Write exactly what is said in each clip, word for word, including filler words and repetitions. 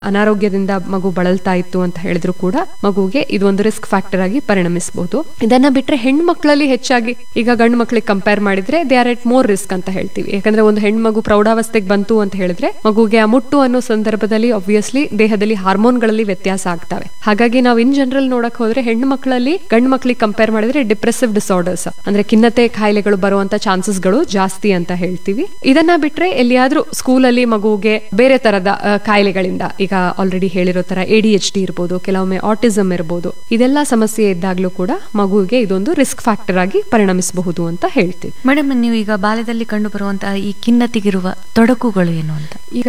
ಅನಾರೋಗ್ಯದಿಂದ ಮಗು ಬಳಲ್ತಾ ಇತ್ತು ಅಂತ ಹೇಳಿದ್ರು ಕೂಡ ಮಗುಗೆ ಇದೊಂದು ರಿಸ್ಕ್ ಫ್ಯಾಕ್ಟರ್ ಆಗಿ ಪರಿಣಮಿಸಬಹುದು. ಇದನ್ನ ಬಿಟ್ರೆ ಹೆಣ್ಣು ಮಕ್ಕಳಲ್ಲಿ ಹೆಚ್ಚಾಗಿ ಈಗ ಗಂಡು ಮಕ್ಕಳಿಗೆ ಕಂಪೇರ್ ಮಾಡಿದ್ರೆ they are at more risk ಅಂತ ಹೇಳ್ತೀವಿ. ಯಾಕಂದ್ರೆ ಒಂದು ಹೆಣ್ಣು ಮಗು ಪ್ರೌಢಾವಸ್ಥೆಗೆ ಬಂತು ಅಂತ ಹೇಳಿದ್ರೆ ಮಗುಗೆ ಆ ಮುಟ್ಟು ಅನ್ನೋ ಸಂದರ್ಭದಲ್ಲಿ ಆಬ್ವಿಯಸ್ಲಿ ದೇಹದಲ್ಲಿ ಹಾರ್ಮೋನ್ಗಳಲ್ಲಿ ವ್ಯತ್ಯಾಸ ಆಗ್ತವೆ. ಹಾಗಾಗಿ ನಾವು ಇನ್ ಜನರಲ್ ನೋಡಕ್ ಹೋದ್ರೆ ಹೆಣ್ಣು ಮಕ್ಕಳಲ್ಲಿ ಗಂಡು ಮಕ್ಕಳಿಗೆ ಕಂಪೇರ್ ಮಾಡಿದ್ರೆ ಡಿಪ್ರೆಸಿವ್ ಡಿಸಾರ್ಡರ್ಸ್ ಅಂದ್ರೆ ಖಿನ್ನತೆ ಕಾಯಿಲೆಗಳು ಬರುವಂತ ಚಾನ್ಸಸ್ ಗಳು ಜಾಸ್ತಿ ಅಂತ ಹೇಳ್ತೀವಿ. ಇದನ್ನ ಬಿಟ್ರೆ ಎಲ್ಲಿಯಾದ್ರೂ ಸ್ಕೂಲಲ್ಲಿ ಮಗುಗೆ ಬೇರೆ ತರದ ಕಾಯಿಲೆಗಳಿಂದ ಈಗ ಆಲ್ರೆಡಿ ಹೇಳಿರೋ ತರ ಎ ಡಿ ಎಚ್ ಡಿ ಇರ್ಬೋದು, ಕೆಲವೊಮ್ಮೆ ಆಟಿಸಮ್ ಇರ್ಬೋದು, ಇದೆಲ್ಲ ಸಮಸ್ಯೆ ಇದ್ದಾಗ್ಲೂ ಕೂಡ ಮಗುವಿಗೆ ಇದೊಂದು ರಿಸ್ಕ್ ಫ್ಯಾಕ್ಟರ್ ಆಗಿ ಪರಿಣಮಿಸಬಹುದು ಅಂತ ಹೇಳ್ತೀವಿ. ಮೇಡಮ್, ನೀವು ಈಗ ಬಾಲ್ಯದಲ್ಲಿ ಕಂಡು ಬರುವಂತಹ ಈ ಖಿನ್ನತೆಗಿರುವ ತೊಡಕುಗಳು ಏನು ಅಂತ? ಈಗ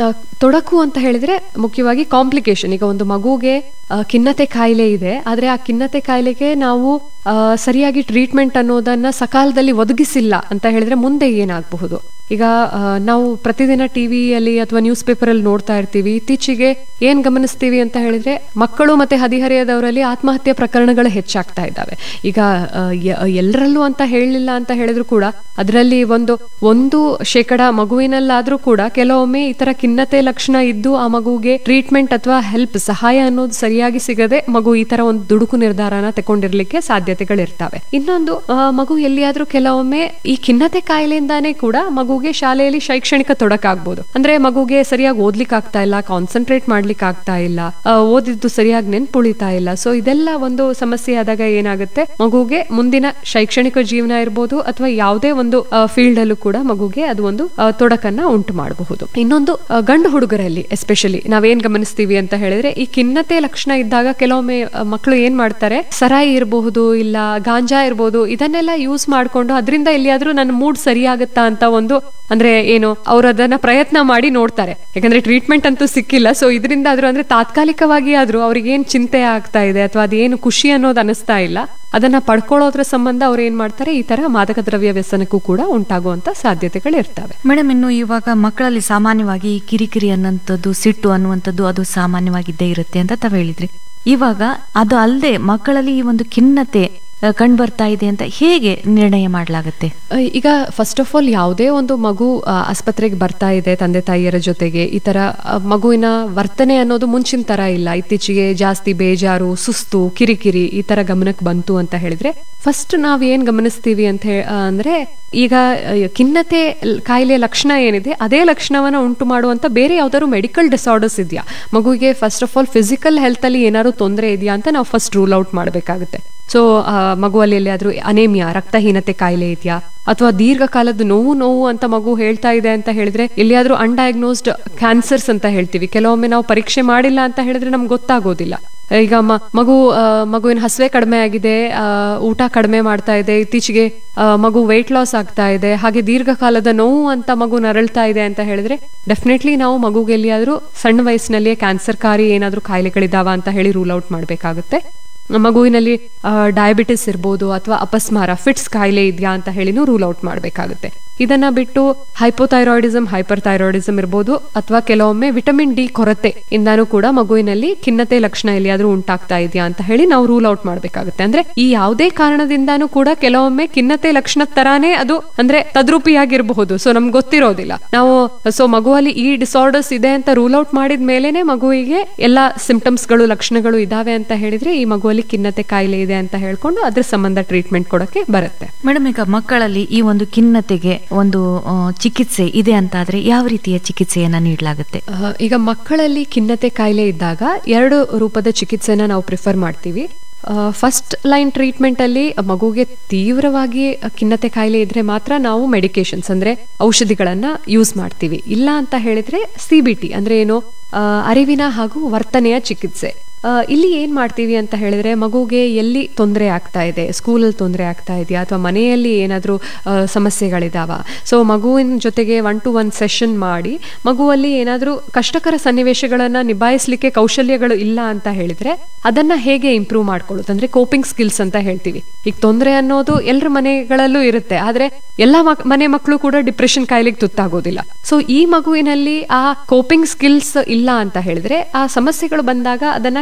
ತೊಡಕು ಅಂತ ಹೇಳಿದ್ರೆ ಮುಖ್ಯವಾಗಿ ಕಾಂಪ್ಲಿಕೇಶನ್. ಈಗ ಒಂದು ಮಗುಗೆ ಖಿನ್ನತೆ ಕಾಯಿಲೆ ಇದೆ, ಆದ್ರೆ ಆ ಖಿನ್ನತೆ ಕಾಯಿಲೆಗೆ ನಾವು ಸರಿಯಾಗಿ ಟ್ರೀಟ್ಮೆಂಟ್ ಅನ್ನೋದನ್ನ ಸಕಾಲದಲ್ಲಿ ಒದಗಿಸಿಲ್ಲ ಅಂತ ಹೇಳಿದ್ರೆ ಮುಂದೆ ಏನಾಗಬಹುದು. ಈಗ ನಾವು ಪ್ರತಿದಿನ ಟಿವಿಯಲ್ಲಿ ಅಥವಾ ನ್ಯೂಸ್ ಪೇಪರ್ ಅಲ್ಲಿ ನೋಡ್ತಾ ಇರ್ತೀವಿ. ಇತ್ತೀಚೆಗೆ ಏನ್ ಗಮನಿಸ್ತೀವಿ ಅಂತ ಹೇಳಿದ್ರೆ ಮಕ್ಕಳು ಮತ್ತೆ ಹದಿಹರೆಯದವರಲ್ಲಿ ಆತ್ಮಹತ್ಯೆ ಪ್ರಕರಣಗಳು ಹೆಚ್ಚಾಗ್ತಾ ಇದ್ದಾವೆ. ಈಗ ಎಲ್ಲರಲ್ಲೂ ಅಂತ ಹೇಳಲಿಲ್ಲ ಅಂತ ಹೇಳಿದ್ರು ಕೂಡ ಅದರಲ್ಲಿ ಒಂದು ಒಂದು ಶೇಕಡ ಮಗುವಿನಲ್ಲಾದ್ರೂ ಕೂಡ ಕೆಲವೊಮ್ಮೆ ಈ ತರ ಖಿನ್ನತೆ ಲಕ್ಷಣ ಇದ್ದು ಆ ಮಗುಗೆ ಟ್ರೀಟ್ಮೆಂಟ್ ಅಥವಾ ಹೆಲ್ಪ್ ಸಹಾಯ ಅನ್ನೋದು ಸರಿಯಾಗಿ ಸಿಗದೆ ಮಗು ಈ ತರ ಒಂದು ದುಡುಕು ನಿರ್ಧಾರನ ತಗೊಂಡಿರ್ಲಿಕ್ಕೆ ಸಾಧ್ಯತೆಗಳಿರ್ತವೆ. ಇನ್ನೊಂದು ಮಗು ಎಲ್ಲಿಯಾದ್ರೂ ಕೆಲವೊಮ್ಮೆ ಈ ಖಿನ್ನತೆ ಕಾಯಿಲೆಯಿಂದಾನೇ ಕೂಡ ಮಗು ಶಾಲೆಯಲ್ಲಿ ಶೈಕ್ಷಣಿಕ ತೊಡಕಾಗ್ಬೋದು. ಅಂದ್ರೆ ಮಗುಗೆ ಸರಿಯಾಗಿ ಓದ್ಲಿಕ್ಕೆ ಆಗ್ತಾ ಇಲ್ಲ, ಕಾನ್ಸಂಟ್ರೇಟ್ ಮಾಡ್ಲಿಕ್ಕೆ ಆಗ್ತಾ ಇಲ್ಲ, ಓದಿದ್ದು ಸರಿಯಾಗಿ ನೆನ್ಪುಳಿತಾ ಇಲ್ಲ. ಸೊ ಇದೆಲ್ಲ ಒಂದು ಸಮಸ್ಯೆ ಆದಾಗ ಏನಾಗುತ್ತೆ, ಮಗುಗೆ ಮುಂದಿನ ಶೈಕ್ಷಣಿಕ ಜೀವನ ಇರ್ಬೋದು ಅಥವಾ ಯಾವುದೇ ಒಂದು ಫೀಲ್ಡ್ ಅಲ್ಲೂ ಕೂಡ ಮಗುಗೆ ಅದು ಒಂದು ತೊಡಕನ್ನ ಉಂಟು ಮಾಡಬಹುದು. ಇನ್ನೊಂದು ಗಂಡು ಹುಡುಗರಲ್ಲಿ ಎಸ್ಪೆಷಲಿ ನಾವೇನ್ ಗಮನಿಸ್ತೀವಿ ಅಂತ ಹೇಳಿದ್ರೆ ಈ ಖಿನ್ನತೆ ಲಕ್ಷಣ ಇದ್ದಾಗ ಕೆಲವೊಮ್ಮೆ ಮಕ್ಕಳು ಏನ್ ಮಾಡ್ತಾರೆ, ಸರಾಯಿ ಇರಬಹುದು ಇಲ್ಲ ಗಾಂಜಾ ಇರ್ಬೋದು, ಇದನ್ನೆಲ್ಲ ಯೂಸ್ ಮಾಡ್ಕೊಂಡು ಅದರಿಂದ ಎಲ್ಲಿಯಾದ್ರೂ ನನ್ನ ಮೂಡ್ ಸರಿಯಾಗುತ್ತಾ ಅಂತ ಒಂದು ಅಂದ್ರೆ ಏನು ಅವ್ರು ಅದನ್ನ ಪ್ರಯತ್ನ ಮಾಡಿ ನೋಡ್ತಾರೆ. ಯಾಕಂದ್ರೆ ಟ್ರೀಟ್ಮೆಂಟ್ ಅಂತೂ ಸಿಕ್ಕಿಲ್ಲ. ಸೊ ಇದರಿಂದ ಆದ್ರೂ ಅಂದ್ರೆ ತಾತ್ಕಾಲಿಕವಾಗಿ ಆದ್ರೂ ಅವ್ರಿಗೆ ಏನ್ ಚಿಂತೆ ಆಗ್ತಾ ಇದೆ ಅಥವಾ ಅದೇನು ಖುಷಿ ಅನ್ನೋದು ಅನಿಸ್ತಾ ಇಲ್ಲ, ಅದನ್ನ ಪಡ್ಕೊಳ್ಳೋದ್ರ ಸಂಬಂಧ ಅವ್ರು ಏನ್ ಮಾಡ್ತಾರೆ, ಈ ತರ ಮಾದಕ ದ್ರವ್ಯ ವ್ಯಸನಕ್ಕೂ ಕೂಡ ಉಂಟಾಗುವಂತ ಸಾಧ್ಯತೆಗಳು ಇರ್ತವೆ. ಮೇಡಮ್, ಇನ್ನು ಇವಾಗ ಮಕ್ಕಳಲ್ಲಿ ಸಾಮಾನ್ಯವಾಗಿ ಕಿರಿಕಿರಿ ಅನ್ನುವಂಥದ್ದು, ಸಿಟ್ಟು ಅನ್ನುವಂಥದ್ದು ಅದು ಸಾಮಾನ್ಯವಾಗಿದ್ದೇ ಇರುತ್ತೆ ಅಂತ ತಾವು ಹೇಳಿದ್ರಿ. ಇವಾಗ ಅದು ಅಲ್ಲದೆ ಮಕ್ಕಳಲ್ಲಿ ಈ ಒಂದು ಖಿನ್ನತೆ ಕಂಡು ಬರ್ತಾ ಇದೆ ಅಂತ ಹೇಗೆ ನಿರ್ಣಯ ಮಾಡಲಾಗುತ್ತೆ? ಈಗ ಫಸ್ಟ್ ಆಫ್ ಆಲ್ ಯಾವುದೇ ಒಂದು ಮಗು ಆಸ್ಪತ್ರೆಗೆ ಬರ್ತಾ ಇದೆ ತಂದೆ ತಾಯಿಯರ ಜೊತೆಗೆ, ಈ ತರ ಮಗುವಿನ ವರ್ತನೆ ಅನ್ನೋದು ಮುಂಚಿನ ತರ ಇಲ್ಲ, ಇತ್ತೀಚೆಗೆ ಜಾಸ್ತಿ ಬೇಜಾರು, ಸುಸ್ತು, ಕಿರಿಕಿರಿ ಈ ತರ ಗಮನಕ್ಕೆ ಬಂತು ಅಂತ ಹೇಳಿದ್ರೆ ಫಸ್ಟ್ ನಾವ್ ಏನ್ ಗಮನಿಸ್ತೀವಿ ಅಂತ ಅಂದ್ರೆ ಈಗ ಖಿನ್ನತೆ ಕಾಯಿಲೆ ಲಕ್ಷಣ ಏನಿದೆ ಅದೇ ಲಕ್ಷಣವನ್ನ ಉಂಟು ಮಾಡುವಂತ ಬೇರೆ ಯಾವ್ದಾದ್ರು ಮೆಡಿಕಲ್ ಡಿಸಾರ್ಡರ್ಸ್ ಇದೆಯಾ, ಮಗುವಿಗೆ first of all physical health ಅಲ್ಲಿ ಏನಾದ್ರು ತೊಂದರೆ ಇದೆಯಾ ಅಂತ ನಾವು ಫಸ್ಟ್ ರೂಲ್ ಔಟ್ ಮಾಡ್ಬೇಕಾಗುತ್ತೆ. ಸೊ ಮಗುವಲ್ಲಿ ಎಲ್ಲಿಯಾದ್ರೂ ಅನೇಮಿಯಾ, ರಕ್ತಹೀನತೆ ಕಾಯಿಲೆ ಇದೆಯಾ, ಅಥವಾ ದೀರ್ಘಕಾಲದ ನೋವು ನೋವು ಅಂತ ಮಗು ಹೇಳ್ತಾ ಇದೆ ಅಂತ ಹೇಳಿದ್ರೆ ಎಲ್ಲಿಯಾದ್ರೂ ಅನ್ಡಯಾಗ್ನೋಸ್ಡ್ ಕ್ಯಾನ್ಸರ್ಸ್ ಅಂತ ಹೇಳ್ತೀವಿ. ಕೆಲವೊಮ್ಮೆ ನಾವು ಪರೀಕ್ಷೆ ಮಾಡಿಲ್ಲ ಅಂತ ಹೇಳಿದ್ರೆ ನಮ್ಗೆ ಗೊತ್ತಾಗೋದಿಲ್ಲ. ಈಗ ಮಗು ಮಗುವಿನ ಹಸುವೆ ಕಡಿಮೆ ಆಗಿದೆ, ಊಟ ಕಡಿಮೆ ಮಾಡ್ತಾ ಇದೆ, ಇತ್ತೀಚೆಗೆ ಮಗು ವೆಯ್ಟ್ ಲಾಸ್ ಆಗ್ತಾ ಇದೆ, ಹಾಗೆ ದೀರ್ಘಕಾಲದ ನೋವು ಅಂತ ಮಗು ನರಳ್ತಾ ಇದೆ ಅಂತ ಹೇಳಿದ್ರೆ ಡೆಫಿನೆಟ್ಲಿ ನಾವು ಮಗುಗೆ ಎಲ್ಲಿಯಾದ್ರೂ ಸಣ್ಣ ವಯಸ್ಸಿನಲ್ಲಿಯೇ ಕ್ಯಾನ್ಸರ್ ಕಾರಿ ಏನಾದ್ರೂ ಕಾಯಿಲೆಗಳಿದಾವ ಅಂತ ಹೇಳಿ ರೂಲ್ ಔಟ್ ಮಾಡ್ಬೇಕಾಗುತ್ತೆ. ಮಗುವಿನಲ್ಲಿ ಡಯಾಬಿಟಿಸ್ ಇರ್ಬೋದು ಅಥವಾ ಅಪಸ್ಮಾರ, ಫಿಟ್ಸ್ ಕಾಯಿಲೆ ಇದೆಯಾ ಅಂತ ಹೇಳಿನೂ ರೂಲ್ ಔಟ್ ಮಾಡಬೇಕಾಗುತ್ತೆ. ಇದನ್ನ ಬಿಟ್ಟು ಹೈಪೋಥೈರಾಯ್ಡಿಸಮ್, ಹೈಪರ್ ಥೈರಾಯ್ಡಿಸಮ್ ಇರ್ಬೋದು ಅಥವಾ ಕೆಲವೊಮ್ಮೆ ವಿಟಮಿನ್ ಡಿ ಕೊರತೆ ಇಂದಾನು ಕೂಡ ಮಗುವಿನಲ್ಲಿ ಖಿನ್ನತೆ ಲಕ್ಷಣ ಎಲ್ಲಿಯಾದ್ರೂ ಉಂಟಾಗ್ತಾ ಇದೆಯಾ ಅಂತ ಹೇಳಿ ನಾವು ರೂಲ್ ಔಟ್ ಮಾಡ್ಬೇಕಾಗುತ್ತೆ. ಅಂದ್ರೆ ಈ ಯಾವುದೇ ಕಾರಣದಿಂದಾನು ಕೂಡ ಕೆಲವೊಮ್ಮೆ ಖಿನ್ನತೆ ಲಕ್ಷಣ ತರಾನೇ ಅದು ಅಂದ್ರೆ ತದ್ರೂಪಿಯಾಗಿರಬಹುದು. ಸೊ ನಮ್ಗೆ ಗೊತ್ತಿರೋದಿಲ್ಲ. ನಾವು ಸೊ ಮಗುವಲ್ಲಿ ಈ ಡಿಸಾರ್ಡರ್ಸ್ ಇದೆ ಅಂತ ರೂಲ್ ಔಟ್ ಮಾಡಿದ ಮೇಲೆನೆ ಮಗುವಿಗೆ ಎಲ್ಲಾ ಸಿಂಪ್ಟಮ್ಸ್ ಗಳು, ಲಕ್ಷಣಗಳು ಇದಾವೆ ಅಂತ ಹೇಳಿದ್ರೆ ಈ ಮಗುವಲ್ಲಿ ಖಿನ್ನತೆ ಕಾಯಿಲೆ ಇದೆ ಅಂತ ಹೇಳ್ಕೊಂಡು ಅದ್ರ ಸಂಬಂಧ ಟ್ರೀಟ್ಮೆಂಟ್ ಕೊಡಕ್ಕೆ ಬರುತ್ತೆ. ಮೇಡಮ್, ಈಗ ಮಕ್ಕಳಲ್ಲಿ ಈ ಒಂದು ಖಿನ್ನತೆಗೆ ಒಂದು ಚಿಕಿತ್ಸೆ ಇದೆ ಅಂತಾದ್ರೆ ಯಾವ ರೀತಿಯ ಚಿಕಿತ್ಸೆಯನ್ನ ನೀಡಲಾಗುತ್ತೆ? ಈಗ ಮಕ್ಕಳಲ್ಲಿ ಖಿನ್ನತೆ ಕಾಯಿಲೆ ಇದ್ದಾಗ ಎರಡು ರೂಪದ ಚಿಕಿತ್ಸೆನ ನಾವು ಪ್ರಿಫರ್ ಮಾಡ್ತೀವಿ. ಫಸ್ಟ್ ಲೈನ್ ಟ್ರೀಟ್ಮೆಂಟ್ ಅಲ್ಲಿ ಮಗುಗೆ ತೀವ್ರವಾಗಿ ಖಿನ್ನತೆ ಕಾಯಿಲೆ ಇದ್ರೆ ಮಾತ್ರ ನಾವು ಮೆಡಿಕೇಶನ್ಸ್ ಅಂದ್ರೆ ಔಷಧಿಗಳನ್ನ ಯೂಸ್ ಮಾಡ್ತೀವಿ. ಇಲ್ಲ ಅಂತ ಹೇಳಿದ್ರೆ ಸಿ ಬಿ ಟಿ ಅಂದ್ರೆ ಏನು, ಅರಿವಿನ ಹಾಗೂ ವರ್ತನೆಯ ಚಿಕಿತ್ಸೆ. ಇಲ್ಲಿ ಏನ್ ಮಾಡ್ತೀವಿ ಅಂತ ಹೇಳಿದ್ರೆ ಮಗುಗೆ ಎಲ್ಲಿ ತೊಂದರೆ ಆಗ್ತಾ ಇದೆ, ಸ್ಕೂಲಲ್ಲಿ ತೊಂದರೆ ಆಗ್ತಾ ಇದೆಯಾ ಅಥವಾ ಮನೆಯಲ್ಲಿ ಏನಾದ್ರೂ ಸಮಸ್ಯೆಗಳಿದಾವ, ಸೊ ಮಗುವಿನ ಜೊತೆಗೆ ಒನ್ ಟು ಒನ್ ಸೆಷನ್ ಮಾಡಿ ಮಗುವಲ್ಲಿ ಏನಾದ್ರೂ ಕಷ್ಟಕರ ಸನ್ನಿವೇಶಗಳನ್ನ ನಿಭಾಯಿಸ್ಲಿಕ್ಕೆ ಕೌಶಲ್ಯಗಳು ಇಲ್ಲ ಅಂತ ಹೇಳಿದ್ರೆ ಅದನ್ನ ಹೇಗೆ ಇಂಪ್ರೂವ್ ಮಾಡ್ಕೊಳ್ಳೋದು ಅಂದ್ರೆ ಕೋಪಿಂಗ್ ಸ್ಕಿಲ್ಸ್ ಅಂತ ಹೇಳ್ತೀವಿ. ಈಗ ತೊಂದರೆ ಅನ್ನೋದು ಎಲ್ಲರ ಮನೆಗಳಲ್ಲೂ ಇರುತ್ತೆ, ಆದ್ರೆ ಎಲ್ಲಾ ಮನೆ ಮಕ್ಕಳು ಕೂಡ ಡಿಪ್ರೆಷನ್ ಕಾಯಿಲೆಗೆ ತುತ್ತಾಗೋದಿಲ್ಲ. ಸೊ ಈ ಮಗುವಿನಲ್ಲಿ ಆ ಕೋಪಿಂಗ್ ಸ್ಕಿಲ್ಸ್ ಇಲ್ಲ ಅಂತ ಹೇಳಿದ್ರೆ ಆ ಸಮಸ್ಯೆಗಳು ಬಂದಾಗ ಅದನ್ನ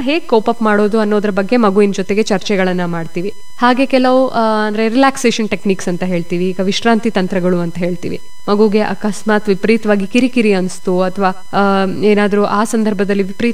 ಹೇಗೆ ಕೋಪ್ ಅಪ್ ಮಾಡೋದು ಅನ್ನೋದ್ರ ಬಗ್ಗೆ ಮಗುವಿನ ಜೊತೆಗೆ ಚರ್ಚೆಗಳನ್ನ ಮಾಡ್ತೀವಿ. ಹಾಗೆ ಕೆಲವು ಆ, ಅಂದ್ರೆ ರಿಲ್ಯಾಕ್ಸೇಷನ್ ಟೆಕ್ನಿಕ್ಸ್ ಅಂತ ಹೇಳ್ತೀವಿ, ಈಗ ವಿಶ್ರಾಂತಿ ತಂತ್ರಗಳು ಅಂತ ಹೇಳ್ತೀವಿ. ಮಗುಗೆ ಅಕಸ್ಮಾತ್ ವಿಪರೀತವಾಗಿ ಕಿರಿಕಿರಿ ಅನಿಸ್ತು ಅಥವಾ ಏನಾದ್ರೂ ಆ ಸಂದರ್ಭದಲ್ಲಿ ವಿಪರೀತ